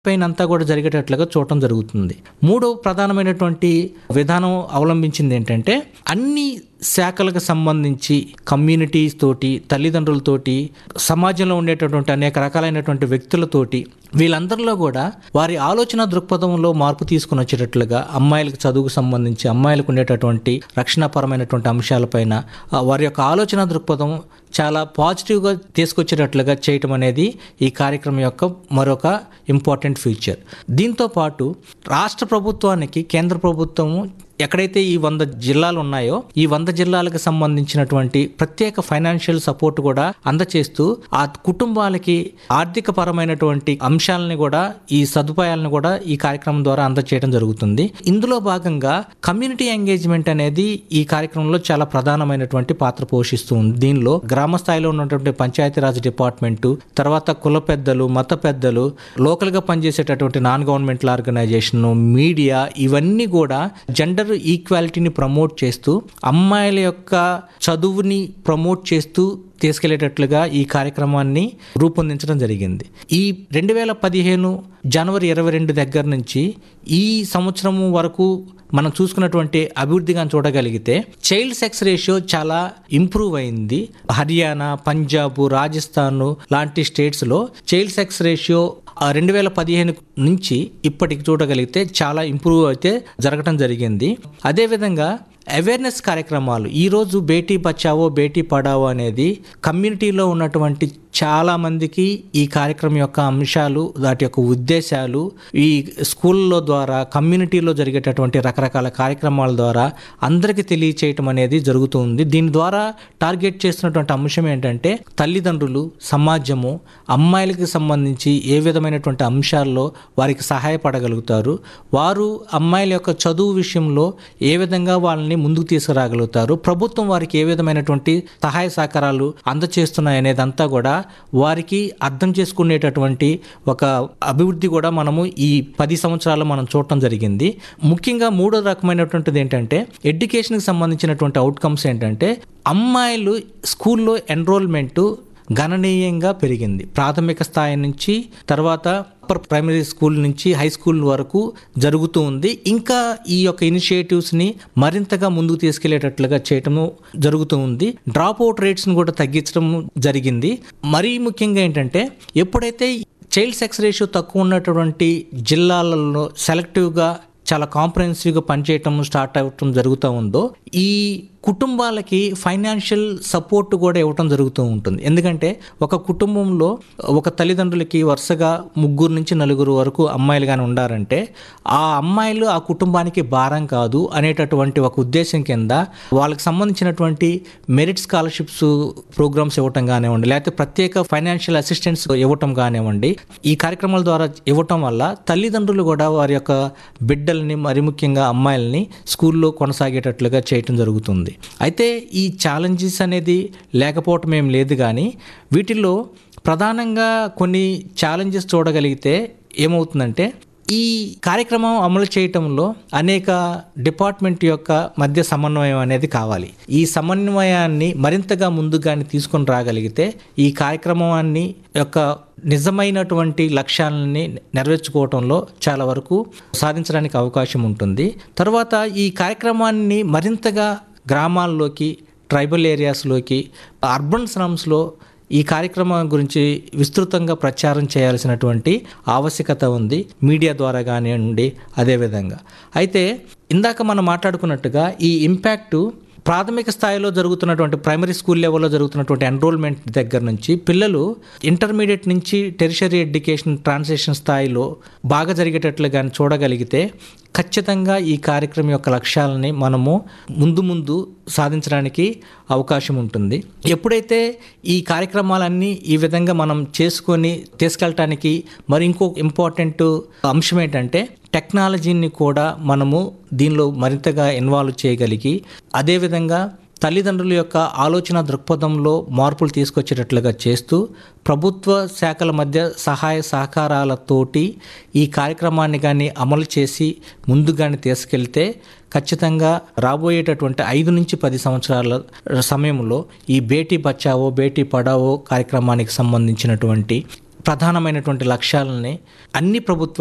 పైన అంతా కూడా జరిగేటట్లుగా చూడటం జరుగుతుంది. మూడో ప్రధానమైనటువంటి విధానం అవలంబించింది ఏంటంటే, అన్ని శాఖలకు సంబంధించి కమ్యూనిటీస్ తోటి, తల్లిదండ్రులతోటి, సమాజంలో ఉండేటటువంటి అనేక రకాలైనటువంటి వ్యక్తులతోటి, వీళ్ళందరిలో కూడా వారి ఆలోచన దృక్పథంలో మార్పు తీసుకుని వచ్చేటట్లుగా, అమ్మాయిలకు చదువుకు సంబంధించి, అమ్మాయిలకు ఉండేటటువంటి రక్షణపరమైనటువంటి అంశాలపైన వారి యొక్క ఆలోచన దృక్పథం చాలా పాజిటివ్గా తీసుకొచ్చేటట్లుగా చేయటం అనేది ఈ కార్యక్రమం యొక్క మరొక ఇంపార్టెంట్ ఫీచర్. దీంతో పాటు రాష్ట్ర ప్రభుత్వానికి కేంద్ర ప్రభుత్వము ఎక్కడైతే ఈ 100 జిల్లాలు ఉన్నాయో, ఈ 100 జిల్లాలకు సంబంధించినటువంటి ప్రత్యేక ఫైనాన్షియల్ సపోర్ట్ కూడా అందచేస్తూ ఆ కుటుంబాలకి ఆర్థిక పరమైనటువంటి అంశాలని కూడా, ఈ సదుపాయాలను కూడా ఈ కార్యక్రమం ద్వారా అందచేయడం జరుగుతుంది. ఇందులో భాగంగా కమ్యూనిటీ ఎంగేజ్మెంట్ అనేది ఈ కార్యక్రమంలో చాలా ప్రధానమైనటువంటి పాత్ర పోషిస్తుంది. దీనిలో గ్రామ స్థాయిలో ఉన్నటువంటి పంచాయతీరాజ్ డిపార్ట్మెంటు, తర్వాత కుల పెద్దలు, మత పెద్దలు, లోకల్గా పనిచేసేటటువంటి నాన్ గవర్నమెంటల్ ఆర్గనైజేషన్, మీడియా, ఇవన్నీ కూడా జెండర్ ఈక్వాలిటీని ప్రమోట్ చేస్తూ, అమ్మాయిల యొక్క చదువుని ప్రమోట్ చేస్తూ తీసుకెళ్లేటట్లుగా ఈ కార్యక్రమాన్ని రూపొందించడం జరిగింది. ఈ 2015 జనవరి 22 దగ్గర నుంచి ఈ సంవత్సరం వరకు మనం చూసుకున్నటువంటి అభివృద్ధిగా చూడగలిగితే చైల్డ్ సెక్స్ రేషియో చాలా ఇంప్రూవ్ అయింది. హర్యానా, పంజాబ్, రాజస్థాన్ లాంటి స్టేట్స్లో చైల్డ్ సెక్స్ రేషియో 2015 నుంచి ఇప్పటికి చూడగలిగితే చాలా ఇంప్రూవ్ అయితే జరగడం జరిగింది. అదేవిధంగా అవేర్నెస్ కార్యక్రమాలు, ఈరోజు బేటీ బచావో బేటీ పడావో అనేది కమ్యూనిటీలో ఉన్నటువంటి చాలా మందికి ఈ కార్యక్రమం యొక్క అంశాలు, వాటి యొక్క ఉద్దేశాలు ఈ స్కూల్లో ద్వారా, కమ్యూనిటీలో జరిగేటటువంటి రకరకాల కార్యక్రమాల ద్వారా అందరికీ తెలియచేయటం అనేది జరుగుతుంది. దీని ద్వారా టార్గెట్ చేస్తున్నటువంటి అంశం ఏంటంటే, తల్లిదండ్రులు, సమాజము అమ్మాయిలకి సంబంధించి ఏ విధమైనటువంటి అంశాల్లో వారికి సహాయపడగలుగుతారు, వారు అమ్మాయిల యొక్క చదువు విషయంలో ఏ విధంగా వాళ్ళని ముందుకు తీసుకురాగలుగుతారు, ప్రభుత్వం వారికి ఏ విధమైనటువంటి సహాయ సహకారాలు అందచేస్తున్నాయనేదంతా కూడా వారికి అర్థం చేసుకునేటటువంటి ఒక అభివృద్ధి కూడా మనము ఈ 10 సంవత్సరాలు మనం చూడటం జరిగింది. ముఖ్యంగా మూడో రకమైనటువంటిది ఏంటంటే, ఎడ్యుకేషన్కి సంబంధించినటువంటి అవుట్కమ్స్ ఏంటంటే, అమ్మాయిలు స్కూల్లో ఎన్రోల్మెంటు గణనీయంగా పెరిగింది. ప్రాథమిక స్థాయి నుంచి, తర్వాత అప్పర్ ప్రైమరీ స్కూల్ నుంచి హై స్కూల్ వరకు జరుగుతూ ఉంది. ఇంకా ఈ యొక్క ఇనిషియేటివ్స్ని మరింతగా ముందుకు తీసుకెళ్లేటట్లుగా చేయటము జరుగుతూ ఉంది. డ్రాప్ అవుట్ రేట్స్ని కూడా తగ్గించడం జరిగింది. మరీ ముఖ్యంగా ఏంటంటే, ఎప్పుడైతే చైల్డ్ సెక్స్ రేషియో తక్కువ ఉన్నటువంటి జిల్లాలలో సెలెక్టివ్గా చాలా కాంప్రహెన్సివ్గా పనిచేయటం స్టార్ట్ అవ్వటం జరుగుతూ ఉందో, ఈ కుటుంబాలకి ఫైనాన్షియల్ సపోర్ట్ కూడా ఇవ్వటం జరుగుతూ ఉంటుంది. ఎందుకంటే ఒక కుటుంబంలో ఒక తల్లిదండ్రులకి వరుసగా 3 నుంచి 4 వరకు అమ్మాయిలు కానీ ఉండారంటే, ఆ అమ్మాయిలు ఆ కుటుంబానికి భారం కాదు అనేటటువంటి ఒక ఉద్దేశం కింద వాళ్ళకి సంబంధించినటువంటి మెరిట్ స్కాలర్షిప్స్ ప్రోగ్రామ్స్ ఇవ్వటం కానివ్వండి, లేకపోతే ప్రత్యేక ఫైనాన్షియల్ అసిస్టెన్స్ ఇవ్వటం కానివ్వండి, ఈ కార్యక్రమాల ద్వారా ఇవ్వటం వల్ల తల్లిదండ్రులు కూడా వారి యొక్క బిడ్డల్ని, మరి ముఖ్యంగా అమ్మాయిల్ని స్కూల్లో కొనసాగేటట్లుగా చేయటం జరుగుతుంది. అయితే ఈ ఛాలెంజెస్ అనేది లేకపోవటం ఏం లేదు, కానీ వీటిల్లో ప్రధానంగా కొన్ని ఛాలెంజెస్ చూడగలిగితే ఏమవుతుందంటే, ఈ కార్యక్రమం అమలు చేయటంలో అనేక డిపార్ట్మెంట్ యొక్క మధ్య సమన్వయం అనేది కావాలి. ఈ సమన్వయాన్ని మరింతగా ముందుగానే తీసుకొని రాగలిగితే ఈ కార్యక్రమాన్ని యొక్క నిజమైనటువంటి లక్ష్యాలని నెరవేర్చుకోవటంలో చాలా వరకు సాధించడానికి అవకాశం ఉంటుంది. తర్వాత ఈ కార్యక్రమాన్ని మరింతగా గ్రామాల్లోకి, ట్రైబల్ ఏరియాస్లోకి, అర్బన్ స్లమ్స్లో ఈ కార్యక్రమం గురించి విస్తృతంగా ప్రచారం చేయాల్సినటువంటి ఆవశ్యకత ఉంది, మీడియా ద్వారా కానివ్వండి. అదేవిధంగా అయితే ఇందాక మనం మాట్లాడుకున్నట్టుగా ఈ ఇంపాక్టు ప్రాథమిక స్థాయిలో జరుగుతున్నటువంటి ప్రైమరీ స్కూల్ లెవెల్లో జరుగుతున్నటువంటి ఎన్రోల్మెంట్ దగ్గర నుంచి పిల్లలు ఇంటర్మీడియట్ నుంచి టెరిషరీ ఎడ్యుకేషన్ ట్రాన్సిషన్ స్థాయిలో బాగా జరిగేటట్లుగా చూడగలిగితే ఖచ్చితంగా ఈ కార్యక్రమం యొక్క లక్ష్యాలని మనము ముందు సాధించడానికి అవకాశం ఉంటుంది. ఎప్పుడైతే ఈ కార్యక్రమాలన్నీ ఈ విధంగా మనం చేసుకొని తీసుకెళ్ళటానికి మరి ఇంకో ఇంపార్టెంట్ అంశం ఏంటంటే, టెక్నాలజీని కూడా మనము దీనిలో మరింతగా ఇన్వాల్వ్ చేయగలిగి, అదేవిధంగా తల్లిదండ్రుల యొక్క ఆలోచన దృక్పథంలో మార్పులు తీసుకొచ్చేటట్లుగా చేస్తూ, ప్రభుత్వ శాఖల మధ్య సహాయ సహకారాలతోటి ఈ కార్యక్రమాన్ని కానీ అమలు చేసి ముందుగానే తీసుకెళ్తే ఖచ్చితంగా రాబోయేటటువంటి 5 నుంచి 10 సంవత్సరాల సమయంలో ఈ బేటీ బచావో బేటీ పడావో కార్యక్రమానికి సంబంధించినటువంటి ప్రధానమైనటువంటి లక్ష్యాలని అన్ని ప్రభుత్వ